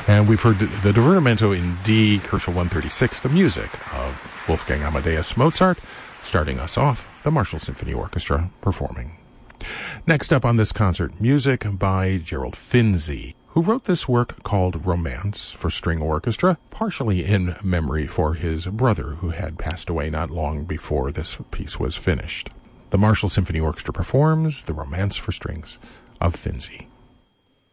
And we've heard the Divertimento in D, Herschel 136, the music of Wolfgang Amadeus Mozart, starting us off, the Marshall Symphony Orchestra performing. Next up on this concert, music by Gerald Finzi, who wrote this work called Romance for String Orchestra, partially in memory for his brother who had passed away not long before this piece was finished. The Marshall Symphony Orchestra performs the Romance for Strings of Finzi.